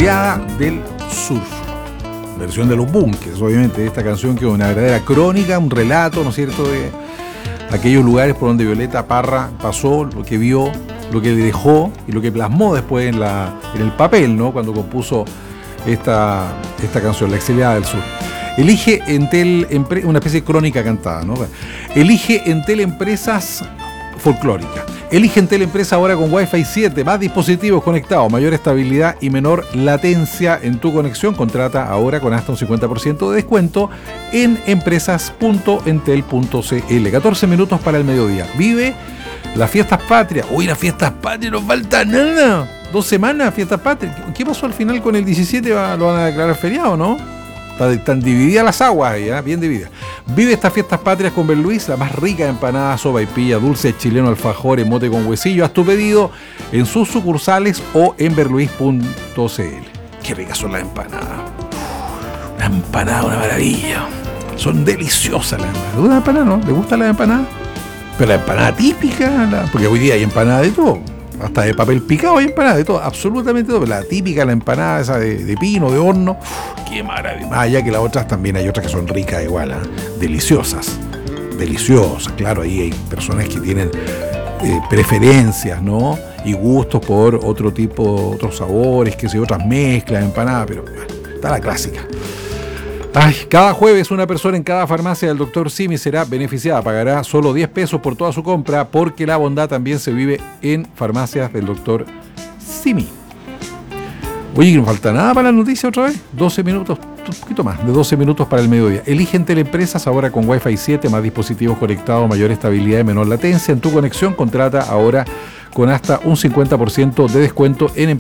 Exiliada del Sur. Versión de los Bunkers, obviamente, esta canción que es una verdadera crónica, un relato, ¿no es cierto?, de aquellos lugares por donde Violeta Parra pasó, lo que vio, lo que le dejó y lo que plasmó después en el papel, ¿no?, cuando compuso esta canción, La Exiliada del Sur. Elige Entel, una especie de crónica cantada, ¿no? Elige Entel Empresas folclórica. Elige Entel Empresa ahora con Wi-Fi 7, más dispositivos conectados, mayor estabilidad y menor latencia en tu conexión. Contrata ahora con hasta un 50% de descuento en empresas.entel.cl. 14 minutos para el mediodía. Vive las fiestas patrias. Uy, las fiestas patrias, no falta nada. 2 semanas, fiestas patrias. ¿Qué pasó al final con el 17? ¿Lo van a declarar feriado, no? Están divididas las aguas ahí, bien divididas. Vive estas fiestas patrias con Berluis, la más rica de empanadas, sopaipilla, dulce chileno, alfajores, mote con huesillo. Haz tu pedido en sus sucursales o en berluis.cl. Qué ricas son las empanadas. Una empanada, una maravilla. Son deliciosas las empanadas. ¿Le gusta la empanada, no? ¿Le gusta la empanada? Pero la empanada típica, porque hoy día hay empanada de todo. Hasta de papel picado hay empanada de todo, absolutamente todo. La típica, la empanada esa de pino, de horno. Qué maravilla. Más allá que las otras, también hay otras que son ricas igual, deliciosas. Deliciosas, claro, ahí hay personas que tienen preferencias, ¿no? Y gustos por otro tipo, otros sabores, que sé, otras mezclas de empanada, pero está la clásica. Ay, cada jueves una persona en cada farmacia del Dr. Simi será beneficiada. Pagará solo 10 pesos por toda su compra, porque la bondad también se vive en farmacias del Dr. Simi. Oye, que no falta nada para la noticia otra vez. 12 minutos, un poquito más, de 12 minutos para el mediodía. Elige Entel Empresas ahora con Wi-Fi 7, más dispositivos conectados, mayor estabilidad y menor latencia en tu conexión. Contrata ahora con hasta un 50% de descuento en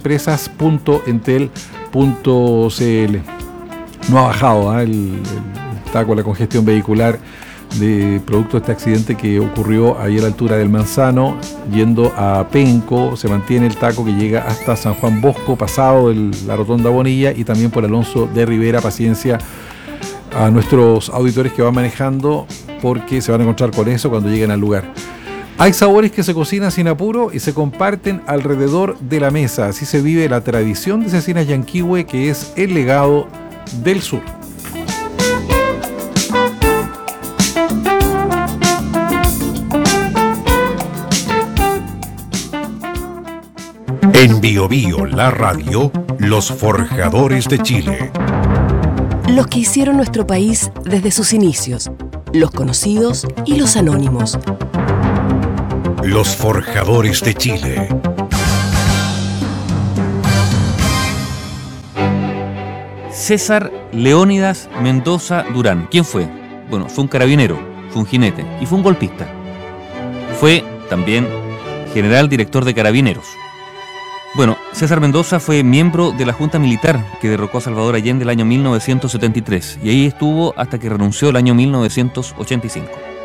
empresas.entel.cl. No ha bajado el taco, la congestión vehicular de producto de este accidente que ocurrió ahí a la altura del Manzano, yendo a Penco. Se mantiene el taco que llega hasta San Juan Bosco, pasado la Rotonda Bonilla, y también por Alonso de Rivera. Paciencia a nuestros auditores que van manejando, porque se van a encontrar con eso cuando lleguen al lugar. Hay sabores que se cocinan sin apuro y se comparten alrededor de la mesa. Así se vive la tradición de Cecinas Yanquihue, que es el legado del sur. En Bio Bio, la radio, los forjadores de Chile. Los que hicieron nuestro país desde sus inicios, los conocidos y los anónimos. Los forjadores de Chile. César Leónidas Mendoza Durán. ¿Quién fue? Bueno, fue un carabinero, fue un jinete y fue un golpista. Fue también general director de Carabineros. Bueno, César Mendoza fue miembro de la Junta Militar que derrocó a Salvador Allende el año 1973 y ahí estuvo hasta que renunció el año 1985.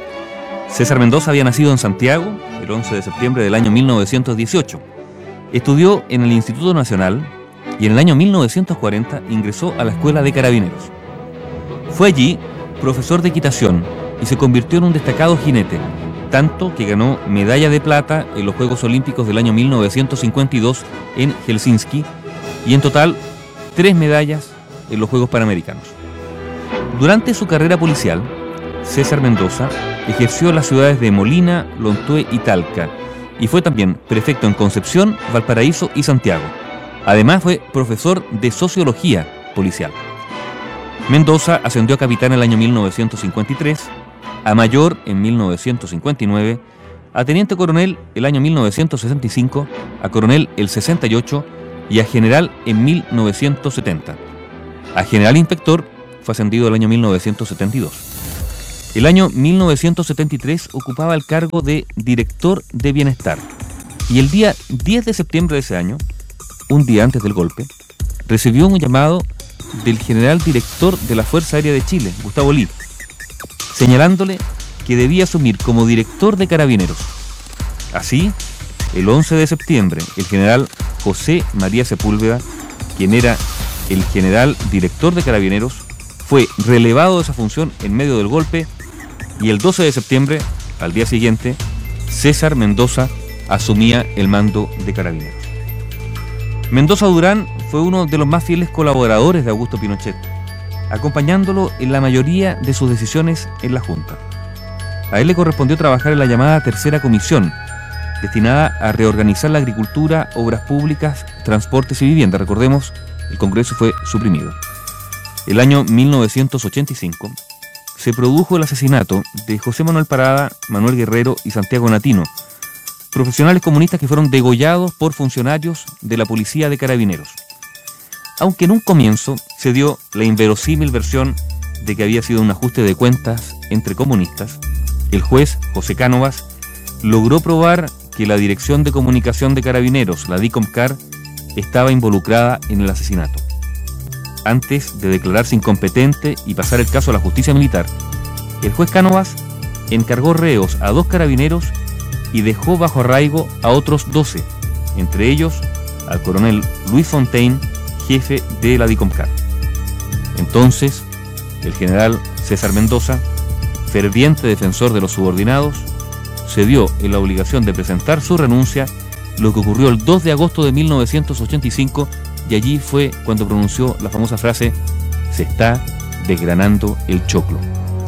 César Mendoza había nacido en Santiago el 11 de septiembre del año 1918. Estudió en el Instituto Nacional y en el año 1940 ingresó a la Escuela de Carabineros. Fue allí profesor de equitación y se convirtió en un destacado jinete, tanto que ganó medalla de plata en los Juegos Olímpicos del año 1952 en Helsinki y en total 3 medallas en los Juegos Panamericanos. Durante su carrera policial, César Mendoza ejerció en las ciudades de Molina, Lontué y Talca y fue también prefecto en Concepción, Valparaíso y Santiago. Además fue profesor de sociología policial. Mendoza ascendió a capitán en el año 1953, a mayor en 1959, a teniente coronel el año 1965, a coronel el 68 y a general en 1970. A general inspector fue ascendido el año 1972. El año 1973 ocupaba el cargo de director de bienestar y el día 10 de septiembre de ese año, un día antes del golpe, recibió un llamado del general director de la Fuerza Aérea de Chile, Gustavo Lee, señalándole que debía asumir como director de Carabineros. Así, el 11 de septiembre, el general José María Sepúlveda, quien era el general director de Carabineros, fue relevado de esa función en medio del golpe y el 12 de septiembre, al día siguiente, César Mendoza asumía el mando de Carabineros. Mendoza Durán fue uno de los más fieles colaboradores de Augusto Pinochet, acompañándolo en la mayoría de sus decisiones en la Junta. A él le correspondió trabajar en la llamada Tercera Comisión, destinada a reorganizar la agricultura, obras públicas, transportes y vivienda. Recordemos, el Congreso fue suprimido. El año 1985 se produjo el asesinato de José Manuel Parada, Manuel Guerrero y Santiago Natino, profesionales comunistas que fueron degollados por funcionarios de la Policía de Carabineros. Aunque en un comienzo se dio la inverosímil versión de que había sido un ajuste de cuentas entre comunistas, el juez José Cánovas logró probar que la Dirección de Comunicación de Carabineros, la DICOMCAR, estaba involucrada en el asesinato. Antes de declararse incompetente y pasar el caso a la justicia militar, el juez Cánovas encargó reos a 2 carabineros y dejó bajo arraigo a otros 12, entre ellos al coronel Luis Fontaine, jefe de la DICOMCAR. Entonces, el general César Mendoza, ferviente defensor de los subordinados, se vio en la obligación de presentar su renuncia, lo que ocurrió el 2 de agosto de 1985, y allí fue cuando pronunció la famosa frase: "Se está desgranando el choclo".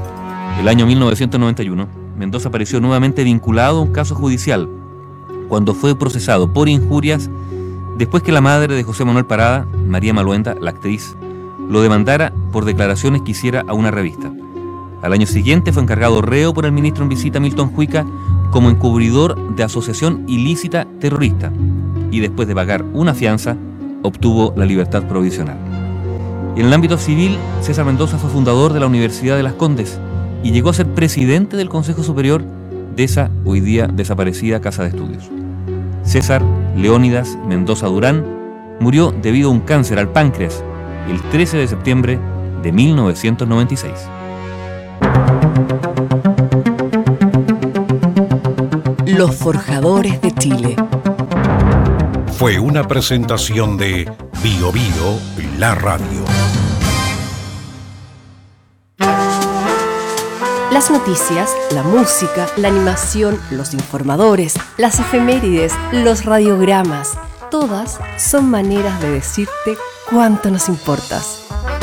El año 1991, Mendoza apareció nuevamente vinculado a un caso judicial, cuando fue procesado por injurias después que la madre de José Manuel Parada, María Maluenda, la actriz, lo demandara por declaraciones que hiciera a una revista. Al año siguiente fue encargado reo por el ministro en visita Milton Huica como encubridor de asociación ilícita terrorista, y después de pagar una fianza obtuvo la libertad provisional. En el ámbito civil, César Mendoza fue fundador de la Universidad de Las Condes y llegó a ser presidente del Consejo Superior de esa hoy día desaparecida Casa de Estudios. César Leónidas Mendoza Durán murió debido a un cáncer al páncreas el 13 de septiembre de 1996. Los Forjadores de Chile. Fue una presentación de Bio Bio, la radio. Las noticias, la música, la animación, los informadores, las efemérides, los radiogramas, todas son maneras de decirte cuánto nos importas.